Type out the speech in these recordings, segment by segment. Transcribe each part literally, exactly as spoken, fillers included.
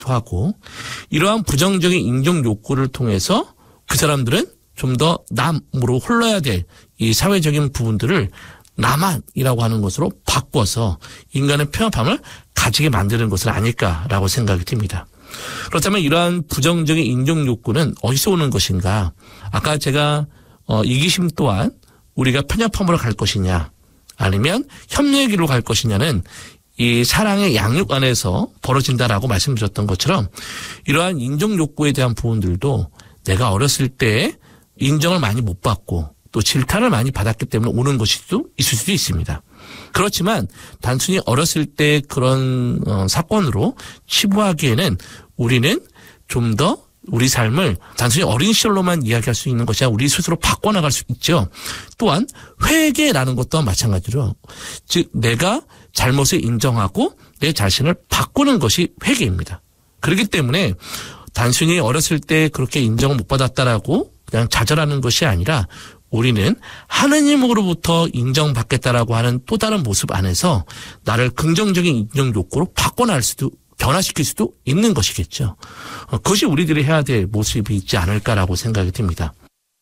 하고 이러한 부정적인 인정 욕구를 통해서 그 사람들은 좀 더 남으로 흘러야 될 이 사회적인 부분들을 나만이라고 하는 것으로 바꿔서 인간의 평합함을 가지게 만드는 것은 아닐까라고 생각이 듭니다. 그렇다면 이러한 부정적인 인정 욕구는 어디서 오는 것인가? 아까 제가 어, 이기심 또한 우리가 편협함으로 갈 것이냐 아니면 협력의 길로 갈 것이냐는 이 사랑의 양육 안에서 벌어진다라고 말씀드렸던 것처럼 이러한 인정 욕구에 대한 부분들도 내가 어렸을 때 인정을 많이 못 받고 또 질타를 많이 받았기 때문에 오는 것일 수도 있을 수도 있습니다. 그렇지만 단순히 어렸을 때 그런 어, 사건으로 치부하기에는 우리는 좀 더 우리 삶을 단순히 어린 시절로만 이야기할 수 있는 것이 아니라 우리 스스로 바꿔나갈 수 있죠. 또한 회개라는 것 또한 마찬가지로 즉 내가 잘못을 인정하고 내 자신을 바꾸는 것이 회개입니다. 그렇기 때문에 단순히 어렸을 때 그렇게 인정을 못 받았다라고 그냥 좌절하는 것이 아니라 우리는 하느님으로부터 인정받겠다라고 하는 또 다른 모습 안에서 나를 긍정적인 인정 욕구로 바꿔나갈 수도 변화시킬 수도 있는 것이겠죠. 그것이 우리들이 해야 될 모습이 있지 않을까라고 생각이 듭니다.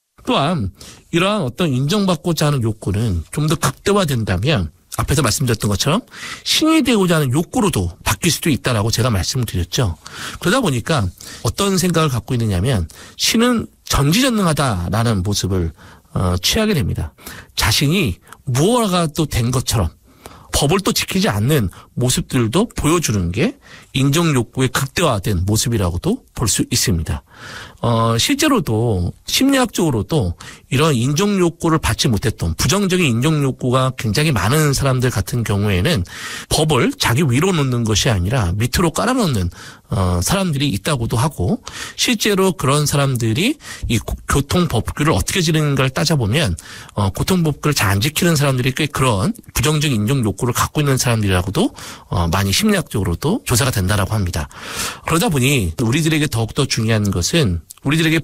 또한 이러한 어떤 인정받고자 하는 욕구는 좀 더 극대화된다면 앞에서 말씀드렸던 것처럼 신이 되고자 하는 욕구로도 바뀔 수도 있다라고 제가 말씀을 드렸죠. 그러다 보니까 어떤 생각을 갖고 있느냐면 신은 전지전능하다라는 모습을 어, 취하게 됩니다. 자신이 무엇가 또 된 것처럼 법을 또 지키지 않는 모습들도 보여주는 게 인정욕구의 극대화된 모습이라고도 볼 수 있습니다. 어, 실제로도 심리학적으로도 이런 인정욕구를 받지 못했던 부정적인 인정욕구가 굉장히 많은 사람들 같은 경우에는 법을 자기 위로 놓는 것이 아니라 밑으로 깔아놓는 어, 사람들이 있다고도 하고 실제로 그런 사람들이 이 교통법규를 어떻게 지르는가를 따져보면 어, 교통법규를 잘 안 지키는 사람들이 꽤 그런 부정적인 인정욕구를 갖고 있는 사람들이라고도 어, 많이 심리학적으로도 조사가 된다라고 합니다. 그러다 보니 우리들에게 더욱더 중요한 것은 우리들에게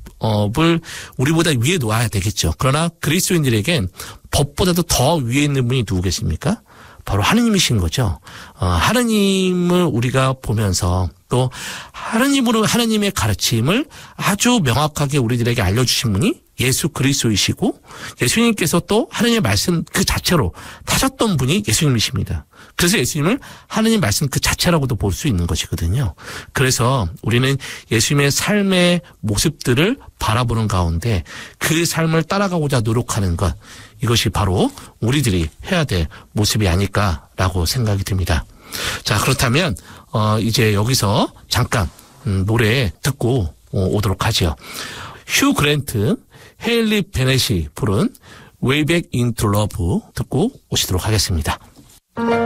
법을 우리보다 위에 놓아야 되겠죠. 그러나 그리스도인들에겐 법보다도 더 위에 있는 분이 누구겠습니까? 바로 하느님이신 거죠. 어, 하느님을 우리가 보면서 또 하느님으로 하느님의 가르침을 아주 명확하게 우리들에게 알려주신 분이 예수 그리스도이시고 예수님께서 또 하느님의 말씀 그 자체로 타셨던 분이 예수님이십니다. 그래서 예수님을 하느님 말씀 그 자체라고도 볼 수 있는 것이거든요. 그래서 우리는 예수님의 삶의 모습들을 바라보는 가운데 그 삶을 따라가고자 노력하는 것 이것이 바로 우리들이 해야 될 모습이 아닐까라고 생각이 듭니다. 자 그렇다면 어, 이제 여기서 잠깐 음, 노래 듣고 어, 오도록 하죠. 휴 그랜트, 헤일리 베넷이 부른 Way Back Into Love 듣고 오시도록 하겠습니다.